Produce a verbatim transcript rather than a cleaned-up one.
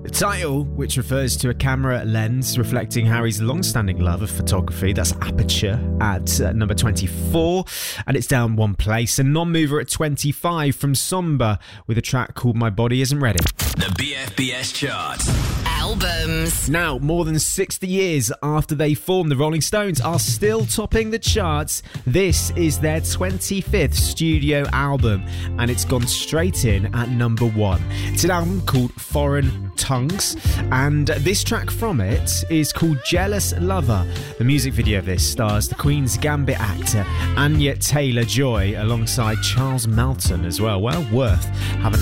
The title, which refers to a camera lens reflecting Harry's long-standing love of photography, that's Aperture at uh, number twenty-four, and it's down one place. A non-mover at twenty-five from Somber with a track called My Body Isn't Ready. The B F B S chart. Albums. Now, more than sixty years after they formed, the Rolling Stones are still topping the charts. This is their twenty-fifth studio album, and it's gone straight in at number one. It's an album called Foreign Tongues, and this track from it is called Jealous Lover. The music video of this stars the Queen's Gambit actor Anya Taylor-Joy alongside Charles Melton as well. Well worth having